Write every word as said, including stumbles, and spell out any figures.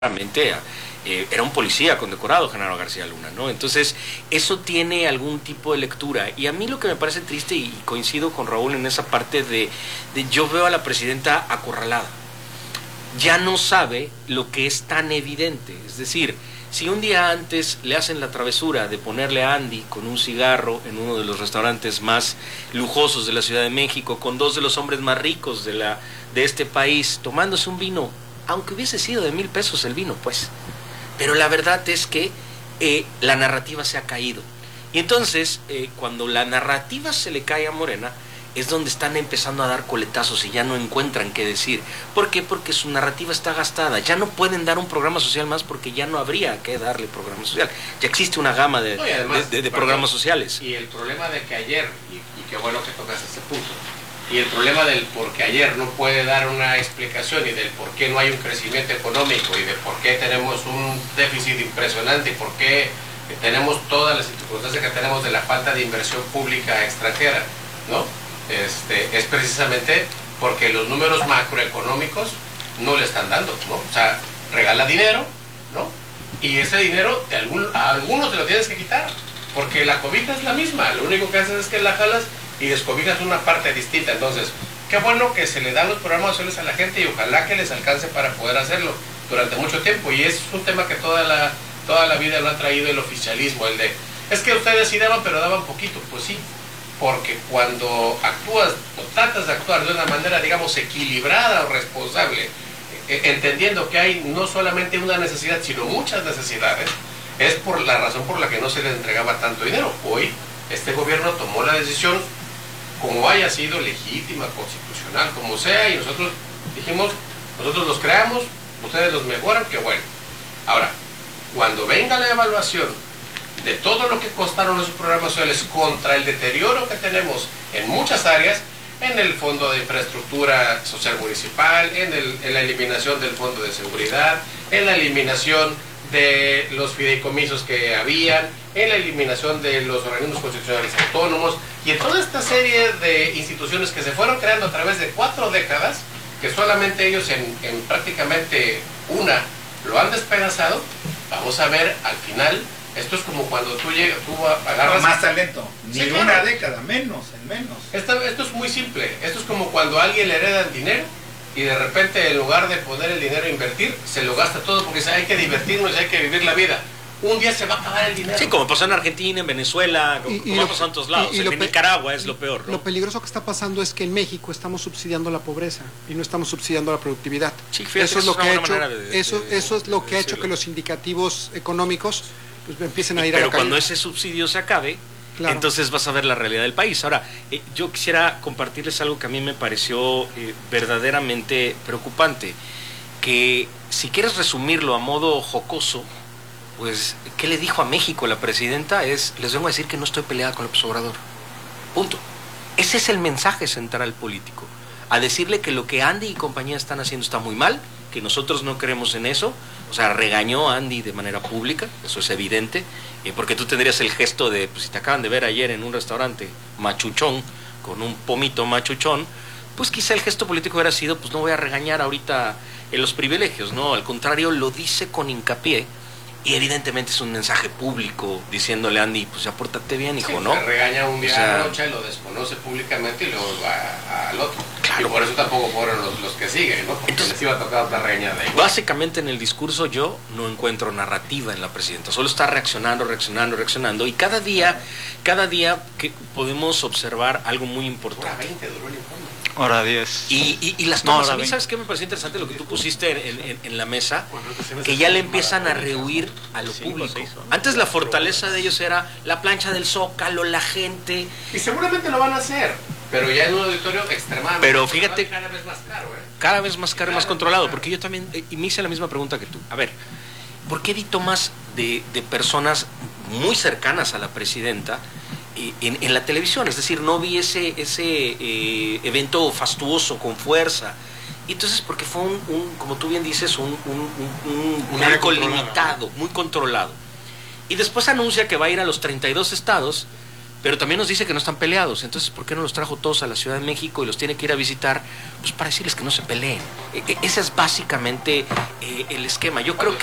claramente eh, era un policía condecorado, Genaro García Luna, ¿no? Entonces, eso tiene algún tipo de lectura. Y a mí lo que me parece triste, y coincido con Raúl en esa parte de, de yo veo a la presidenta acorralada. Ya no sabe lo que es tan evidente. Es decir, si un día antes le hacen la travesura de ponerle a Andy con un cigarro en uno de los restaurantes más lujosos de la Ciudad de México, con dos de los hombres más ricos de, la, de este país, tomándose un vino, aunque hubiese sido de mil pesos el vino, pues. Pero la verdad es que eh, la narrativa se ha caído. Y entonces, eh, cuando la narrativa se le cae a Morena, es donde están empezando a dar coletazos y ya no encuentran qué decir. ¿Por qué? Porque su narrativa está gastada. Ya no pueden dar un programa social más porque ya no habría que darle programa social. Ya existe una gama de, no, además, de, de, de programas sociales. Y el problema de que ayer, y, y qué bueno que tocas ese punto, y el problema del por qué ayer no puede dar una explicación y del por qué no hay un crecimiento económico y de por qué tenemos un déficit impresionante y por qué tenemos todas las circunstancias que tenemos de la falta de inversión pública extranjera, ¿no? Este, es precisamente porque los números macroeconómicos no le están dando, ¿no? O sea, regala dinero, ¿no? Y ese dinero de algún, a algunos te lo tienes que quitar, porque la cobija es la misma, lo único que haces es que la jalas y descobijas una parte distinta. Entonces, qué bueno que se le dan los programas sociales a la gente y ojalá que les alcance para poder hacerlo durante mucho tiempo. Y es un tema que toda la, toda la vida lo ha traído el oficialismo, el de, es que ustedes sí daban, pero daban poquito. Pues sí, porque cuando actúas o tratas de actuar de una manera, digamos, equilibrada o responsable, eh, entendiendo que hay no solamente una necesidad, sino muchas necesidades, es por la razón por la que no se les entregaba tanto dinero. Hoy este gobierno tomó la decisión, como haya sido legítima, constitucional, como sea, y nosotros dijimos, nosotros los creamos, ustedes los mejoran, qué bueno. Ahora, cuando venga la evaluación de todo lo que costaron esos programas sociales contra el deterioro que tenemos en muchas áreas, en el Fondo de Infraestructura Social Municipal, en, el, en la eliminación del Fondo de Seguridad, en la eliminación de los fideicomisos que habían, en la eliminación de los organismos constitucionales autónomos y en toda esta serie de instituciones que se fueron creando a través de cuatro décadas, que solamente ellos en, en prácticamente una lo han despedazado. Vamos a ver al final. Esto es como cuando tú llegas, tú agarras... No, más talento, ni sí, una claro. década, menos, en menos. Esto, esto es muy simple. Esto es como cuando a alguien le heredan dinero y de repente en lugar de poner el dinero a invertir, se lo gasta todo porque dice, hay que divertirnos y hay que vivir la vida. Un día se va a acabar el dinero. Sí, como pasó en Argentina, en Venezuela, como, y, y como pasó en todos lados. Y, y en Nicaragua es lo peor, ¿no? Lo peligroso que está pasando es que en México estamos subsidiando la pobreza y no estamos subsidiando la productividad. Sí, fíjate, eso es lo que ha hecho, de, eso, de, eso es lo que de ha hecho que los indicativos económicos pues empiecen a ir Pero a la cuando caída. ese subsidio se acabe, claro, entonces vas a ver la realidad del país. Ahora, eh, yo quisiera compartirles algo que a mí me pareció eh, verdaderamente preocupante, que si quieres resumirlo a modo jocoso, pues, ¿qué le dijo a México la presidenta? Es, les vengo a decir que no estoy peleada con López Obrador. Punto. Ese es el mensaje central político. A decirle que lo que Andy y compañía están haciendo está muy mal, que nosotros no creemos en eso. O sea, regañó a Andy de manera pública, eso es evidente, eh, porque tú tendrías el gesto de, pues si te acaban de ver ayer en un restaurante machuchón, con un pomito machuchón, pues quizá el gesto político hubiera sido, pues no voy a regañar ahorita en los privilegios, ¿no? Al contrario, lo dice con hincapié. Y evidentemente es un mensaje público diciéndole a Andy, pues ya pórtate bien, hijo, sí, ¿no? Se regaña un día o sea, a Rocha y lo desconoce públicamente y luego va al otro. Claro. Y por eso tampoco fueron los, los que siguen, ¿no? Porque entonces, les iba a tocar otra regañada igual. Básicamente en el discurso yo no encuentro narrativa en la presidenta, solo está reaccionando, reaccionando, reaccionando. Y cada día, cada día que podemos observar algo muy importante. Hora veinte duró el informe. Hora diez. Y, y, y las tomas, no, a mí, ¿sabes qué me pareció interesante lo que tú pusiste en, en, en la mesa? Que ya le empiezan a rehuir a lo público. Antes la fortaleza de ellos era la plancha del Zócalo, la gente. Y seguramente lo van a hacer, pero ya en un auditorio extremadamente. Pero fíjate, cada vez más caro, ¿eh? Cada vez más caro y más controlado, porque yo también, y me hice la misma pregunta que tú. A ver, ¿por qué vi tomas de, de personas muy cercanas a la presidenta En, en la televisión? Es decir, no vi ese, ese eh, evento fastuoso, con fuerza. Y entonces, porque fue un, un como tú bien dices, un, un, un, un alcohol limitado, muy controlado. Y después anuncia que va a ir a los treinta y dos estados, pero también nos dice que no están peleados. Entonces, ¿por qué no los trajo todos a la Ciudad de México y los tiene que ir a visitar? Pues para decirles que no se peleen. E- e- ese es básicamente eh, el esquema. Yo creo que